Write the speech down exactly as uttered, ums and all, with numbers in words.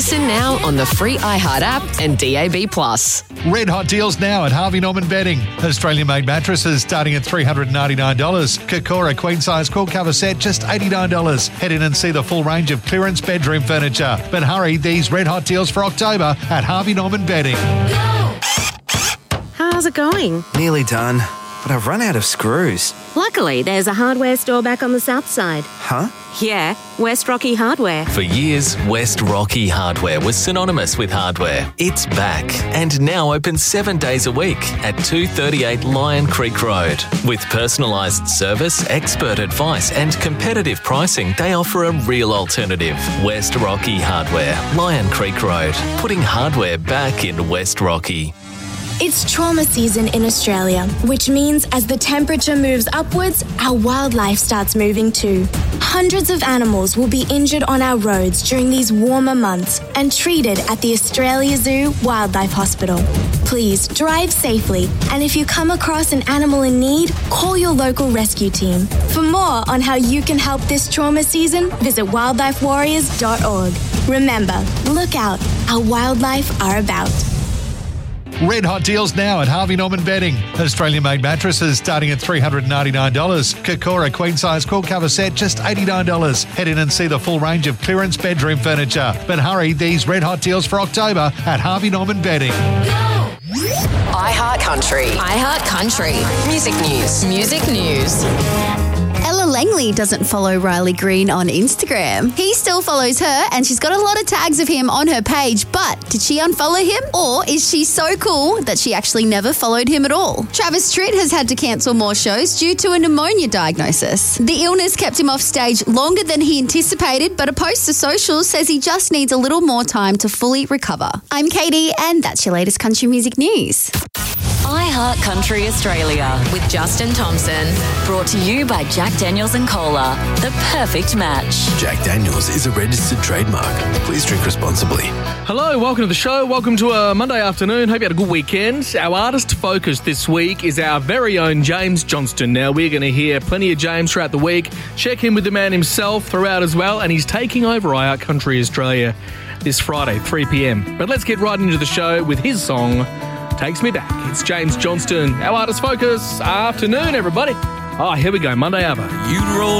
Listen now on the free iHeart app and D A B plus. Red hot deals now at Harvey Norman Bedding. Australian-made mattresses starting at three hundred ninety-nine dollars. Kokora queen-size quilt cover set just eighty-nine dollars. Head in and see the full range of clearance bedroom furniture. But hurry, these red hot deals for October at Harvey Norman Bedding. How's it going? Nearly done, but I've run out of screws. Luckily, there's a hardware store back on the south side. Huh? Yeah, West Rocky Hardware. For years, West Rocky Hardware was synonymous with hardware. It's back and now open seven days a week at two thirty-eight Lion Creek Road. With personalised service, expert advice and competitive pricing, they offer a real alternative. West Rocky Hardware, Lion Creek Road, putting hardware back in West Rocky. It's trauma season in Australia, which means as the temperature moves upwards, our wildlife starts moving too. Hundreds of animals will be injured on our roads during these warmer months and treated at the Australia Zoo Wildlife Hospital. Please drive safely, and if you come across an animal in need, call your local rescue team. For more on how you can help this trauma season, visit wildlife warriors dot org. Remember, look out, our wildlife are about. Red hot deals now at Harvey Norman Bedding. Australian-made mattresses starting at three hundred ninety-nine dollars. Kokora queen-size quilt cover set just eighty-nine dollars. Head in and see the full range of clearance bedroom furniture. But hurry, these red hot deals for October at Harvey Norman Bedding. iHeart Country. iHeart Country. Music news. Music news. Ella Langley doesn't follow Riley Green on Instagram. He still follows her and she's got a lot of tags of him on her page, but did she unfollow him? Or is she so cool that she actually never followed him at all? Travis Tritt has had to cancel more shows due to a pneumonia diagnosis. The illness kept him off stage longer than he anticipated, but a post to socials says he just needs a little more time to fully recover. I'm Katie and that's your latest country music news. iHeart Country Australia with Justin Thompson. Brought to you by Jack Daniels and Cola. The perfect match. Jack Daniels is a registered trademark. Please drink responsibly. Hello, welcome to the show. Welcome to a Monday afternoon. Hope you had a good weekend. Our artist focus this week is our very own James Johnston. Now, we're going to hear plenty of James throughout the week. Check in with the man himself throughout as well, and he's taking over iHeart Country Australia this Friday, three p.m. But let's get right into the show with his song, Takes Me Back. It's James Johnston, our artist focus. Afternoon, everybody. Oh, here we go, Monday Ava. You'd roll